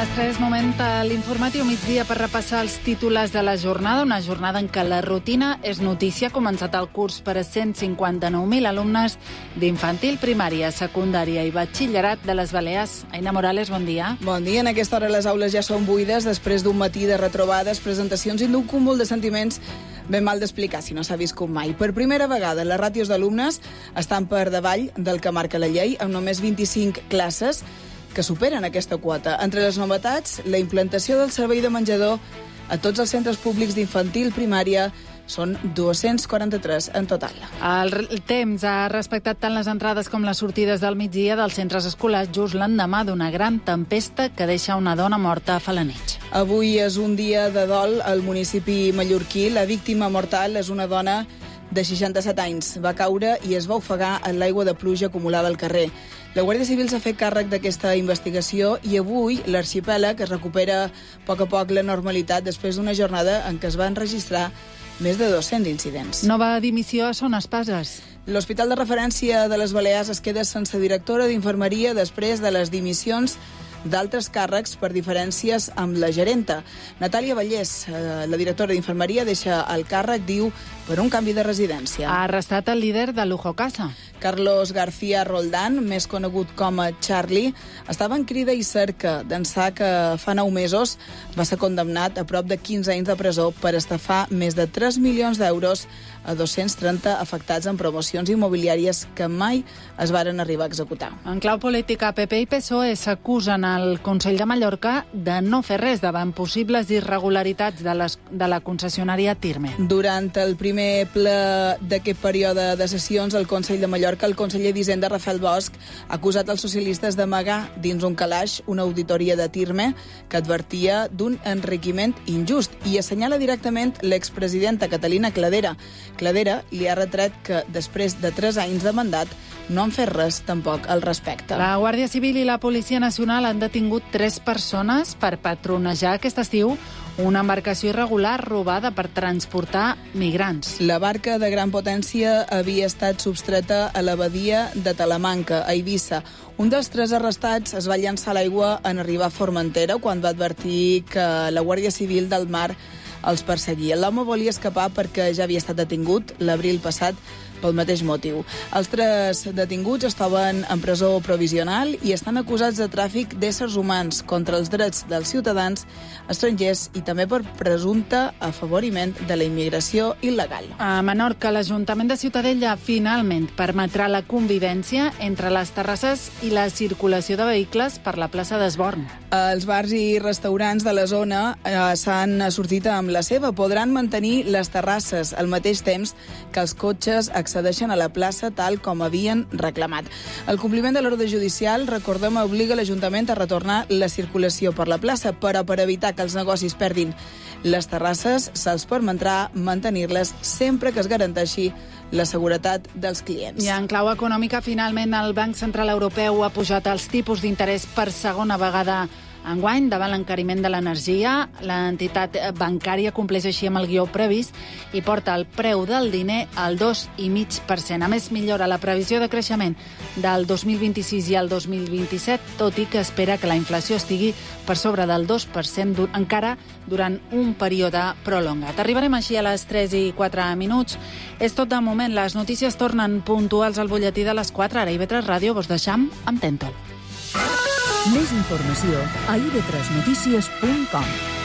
les 3, moment a l'informatiu migdia per repassar els titulars de la jornada. Una jornada en què la rutina és notícia. Ha començat el curs per a 159.000 alumnes d'infantil, primària, secundària i batxillerat de les Balears. Aina Morales, bon dia. Bon dia. En aquesta hora les aules ja són buides després d'un matí de retrobades, presentacions i d'un cúmul de sentiments ben mal d'explicar si no s'ha viscut mai. Per primera vegada, les ràtios d'alumnes estan per davall del que marca la llei, amb només 25 classes que superen aquesta quota. Entre les novetats, la implantació del servei de menjador a tots els centres públics d'infantil, primària, són 243 en total. El temps ha respectat tant les entrades com les sortides del migdia dels centres escolars just l'endemà d'una gran tempesta que deixa una dona morta a Felanitx. Avui és un dia de dol al municipi mallorquí. La víctima mortal és una dona de 67 anys. Va caure i es va ofegar en l'aigua de pluja acumulada al carrer. La Guàrdia Civil s'ha fet càrrec d'aquesta investigació i avui l'arxipèlag es recupera a poc la normalitat després d'una jornada en què es van registrar més de 200 incidents. Nova dimissió a Son Espases. L'Hospital de Referència de les Balears es queda sense directora d'infermeria després de les dimissions d'altres càrrecs per diferències amb la gerenta. Natàlia Vallès, la directora d'infermeria, deixa el càrrec, diu, per un canvi de residència. Ha arrestat el líder de Lujo Casa. Carlos García Roldán, més conegut com a Charlie, estava en crida i cerca d'ençà que fa 9 mesos va ser condemnat a prop de 15 anys de presó per estafar més de 3 milions d'euros a 230 afectats en promocions immobiliàries que mai es varen arribar a executar. En clau política, PP i PSOE s'acusen al Consell de Mallorca de no fer res davant possibles irregularitats de la concessionària Tirme. Durant el primer ple d'aquest període de sessions al Consell de Mallorca, el conseller d'Hisenda, Rafael Bosch, ha acusat els socialistes d'amagar dins un calaix una auditoria de Tirme que advertia d'un enriquiment injust i assenyala directament l'expresidenta Catalina Cladera. Cladera li ha retret que després de 3 anys de mandat no han fet res tampoc al respecte. La Guàrdia Civil i la Policia Nacional han detingut 3 persones per patronejar aquest estiu una embarcació irregular robada per transportar migrants. La barca de gran potència havia estat substreta a la badia de Talamanca, a Eivissa. Un dels 3 arrestats es va llançar a l'aigua en arribar a Formentera quan va advertir que la Guàrdia Civil del Mar els perseguia. L'home volia escapar perquè ja havia estat detingut l'abril passat pel mateix motiu. Els 3 detinguts estaven en presó provisional i estan acusats de tràfic d'éssers humans contra els drets dels ciutadans estrangers i també per presumpte afavoriment de la immigració il·legal. A Menorca, l'Ajuntament de Ciutadella finalment permetrà la convivència entre les terrasses i la circulació de vehicles per la plaça d'Esborn. Els bars i restaurants de la zona s'han sortit amb la seva. Podran mantenir les terrasses al mateix temps que els cotxes accedeixen a la plaça tal com havien reclamat. El compliment de l'ordre judicial, recordem, obliga l'Ajuntament a retornar la circulació per la plaça, però per evitar que els negocis perdin les terrasses, se'ls permetrà mantenir-les sempre que es garanteixi la seguretat dels clients. I en clau econòmica, finalment, el Banc Central Europeu ha pujat els tipus d'interès per segona vegada enguany, davant l'encariment de l'energia. L'entitat bancària compleix així amb el guió previst i porta el preu del diner al 2,5%. A més, millora la previsió de creixement del 2026 i el 2027, tot i que espera que la inflació estigui per sobre del 2% encara durant un període prolongat. Arribarem així a les 3:04. És tot de moment. Les notícies tornen puntuals al butlletí de les 4. Ara IB3 Ràdio vos deixam amb Tentol. Més informació a ib3notícies.com.